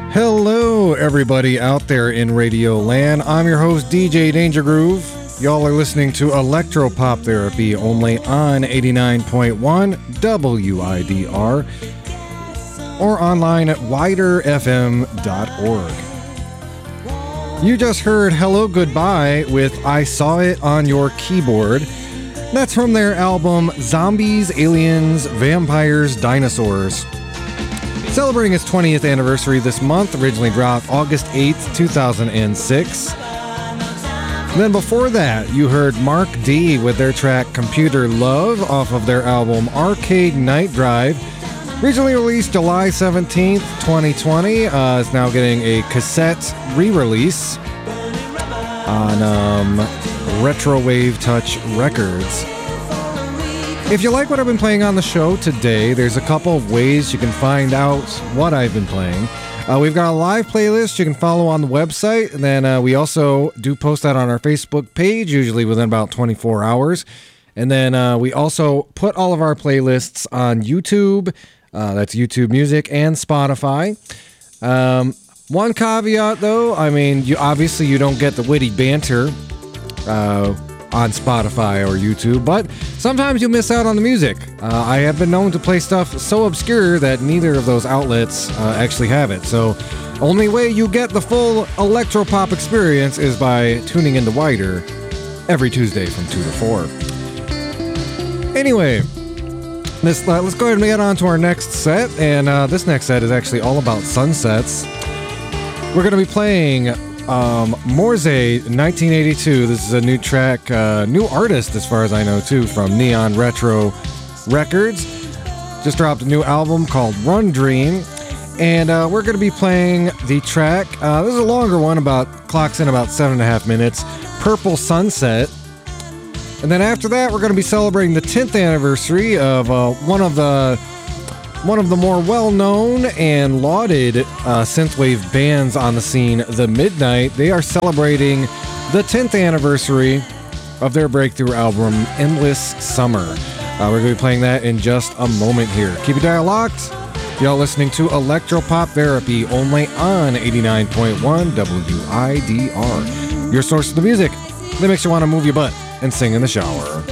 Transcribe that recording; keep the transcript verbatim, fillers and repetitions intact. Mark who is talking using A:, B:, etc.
A: Hello, everybody out there in Radio Land. I'm your host, D J Danger Groove. Y'all are listening to Electro Pop Therapy only on eighty-nine point one W I D R or online at wider f m dot org. You just heard Hello Goodbye with I Saw It on Your Keyboard. That's from their album Zombies, Aliens, Vampires, Dinosaurs. Celebrating its twentieth anniversary this month, originally dropped August eighth, two thousand six. And then before that, you heard Mark D with their track Computer Love off of their album Arcade Night Drive. Recently released July seventeenth, twenty twenty. Uh, it's now getting a cassette re-release on um, Retro Wave Touch Records. If you like what I've been playing on the show today, there's a couple of ways you can find out what I've been playing. Uh, we've got a live playlist you can follow on the website, and then uh, we also do post that on our Facebook page, usually within about twenty-four hours. And then uh, we also put all of our playlists on YouTube, uh, that's YouTube Music, and Spotify. Um, one caveat, though, I mean, you obviously you don't get the witty banter uh, on Spotify or YouTube, but sometimes you miss out on the music. Uh, I have been known to play stuff so obscure that neither of those outlets uh, actually have it. So, only way you get the full electropop experience is by tuning into Wider every Tuesday from two to four. Anyway, this, uh, let's go ahead and get on to our next set, and uh, this next set is actually all about sunsets. We're going to be playing Um, Morze nineteen eighty-two. This is a new track, uh, new artist as far as I know too, from Neon Retro Records. Just dropped a new album called Run Dream, and uh, we're going to be playing the track. Uh, this is a longer one, about clocks in about seven and a half minutes. Purple Sunset, and then after that we're going to be celebrating the tenth anniversary of uh, one of the One of the more well-known and lauded uh, synthwave bands on the scene, The Midnight. They are celebrating the tenth anniversary of their breakthrough album, Endless Summer. Uh, we're going to be playing that in just a moment here. Keep your dial locked. Y'all listening to Electropop Therapy only on eighty-nine point one W I D R. Your source of the music that makes you want to move your butt and sing in the shower.